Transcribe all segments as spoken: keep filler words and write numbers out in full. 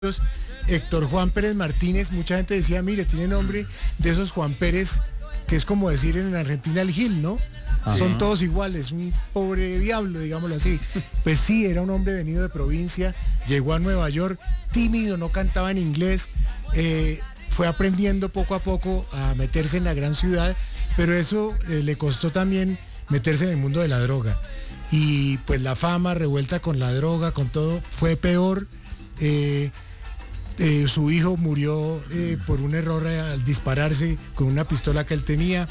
Héctor Juan Pérez Martínez, mucha gente decía, mire, tiene nombre de esos Juan Pérez, que es como decir en Argentina el Gil, ¿no? Ajá. Son todos iguales, un pobre diablo, digámoslo así. Pues sí, era un hombre venido de provincia, llegó a Nueva York, tímido, no cantaba en inglés, eh, fue aprendiendo poco a poco a meterse en la gran ciudad, pero eso eh, le costó también meterse en el mundo de la droga. Y pues la fama revuelta con la droga, con todo, fue peor. Eh, Eh, su hijo murió eh, por un error al dispararse con una pistola que él tenía.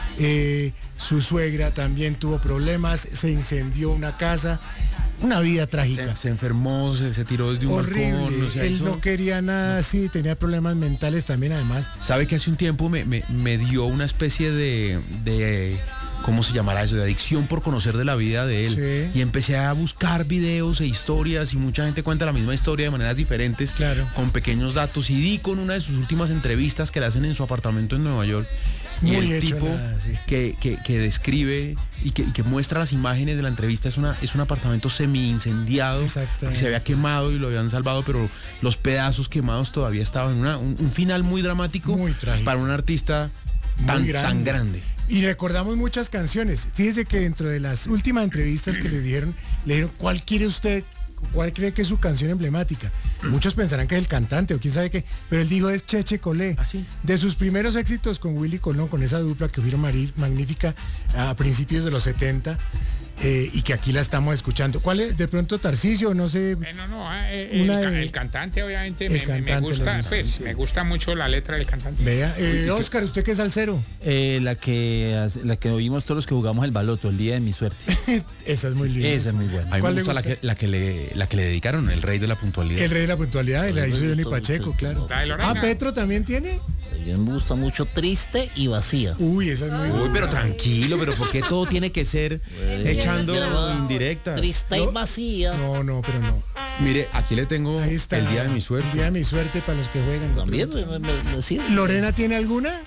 Eh, su suegra también tuvo problemas, se incendió una casa, una vida trágica. Se, se enfermó, se, se tiró desde un horrible. balcón. O sea, él eso... no quería nada así, tenía problemas mentales también además. ¿Sabe que hace un tiempo me, me, me dio una especie de, de, ¿cómo se llamará eso? De adicción por conocer de la vida de él. Sí. Y empecé a buscar videos e historias y mucha gente cuenta la misma historia de maneras diferentes, claro, con pequeños datos. Y di con una de sus últimas entrevistas que le hacen en su apartamento en Nueva York. Y Muy el tipo nada, sí. que, que, que describe y que, y que muestra las imágenes de la entrevista es, una, es un apartamento semi-incendiado, que se había quemado y lo habían salvado, pero los pedazos quemados todavía estaban. Una, un, un final muy dramático, muy para un artista tan muy grande. tan grande. Y recordamos muchas canciones. Fíjese que dentro de las últimas entrevistas que le dieron, le dijeron, ¿cuál quiere usted? ¿Cuál cree que es su canción emblemática? Muchos pensarán que es el cantante o quién sabe qué, pero él dijo es Cheche Colé. ¿Ah, sí? De sus primeros éxitos con Willy Colón, con esa dupla que fueron magnífica a principios de los setenta, eh, y que aquí la estamos escuchando. ¿Cuál es? De pronto Tarcisio, no sé. Eh, no, no, eh, el, de, el cantante obviamente el me, cantante me gusta, gusta, pues sí. me gusta mucho la letra del cantante. Vea, eh, Oscar, ¿usted qué es salsero? Eh, la que la que oímos todos los que jugamos el baloto, el día de mi suerte. Esa es muy linda. Esa es muy buena. A mí me gusta, gusta? La, que, la, que le, la que le dedicaron, el rey de la puntualidad. El rey de la puntualidad, la hizo Johnny Pacheco, claro. Ah, Petro también tiene. A mí me gusta mucho Triste y Vacía. Uy, esa es muy buena. Uy, pero tranquilo, pero ¿por qué todo tiene que ser bueno, echando indirectas? Triste no, y Vacía. No, no, pero no. Mire, aquí le tengo Ahí está, el día de mi suerte. El día de mi suerte para los que juegan. También me, me, me sirve. ¿Lorena tiene alguna?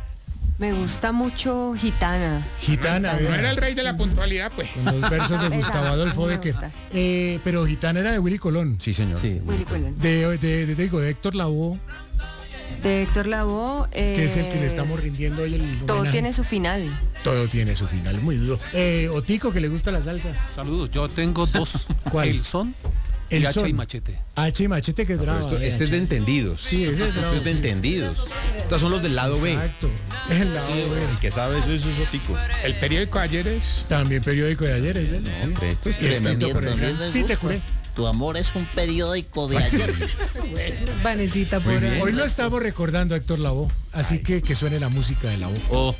Me gusta mucho Gitana. Gitana, no, no era el rey de la puntualidad, pues. Con los versos de Gustavo Adolfo Becker. Eh, pero Gitana era de Willy Colón. Sí, señor. Sí, Willy Colón. De, de, de, de, digo, de Héctor Lavoe. De Héctor Lavoe. Eh, que es el que le estamos rindiendo hoy el homenaje. Todo tiene su final. Todo tiene su final, muy duro. Eh, Otico, que le gusta la salsa. Saludos, yo tengo dos. ¿Cuál? El son. El y Hacha son. y Machete. Hacha y Machete, que es bravo. Esto, este es de entendidos. Sí, ese es bravo. Esto es de sí. entendidos. Estos son los del lado B. Exacto. Es el lado sí, B. El que sabe eso, eso es Otico. El periódico de ayer es. También periódico de ayer, ¿es de él? No, sí. hombre, esto es Y escrito También, por el también gran me Tite gusta. Curé. Tu amor es un periódico de ayer. Vanecita por ahí. Hoy lo estamos recordando a Héctor Lavoe, así Ay. que que suene la música de Lavoe. Oh.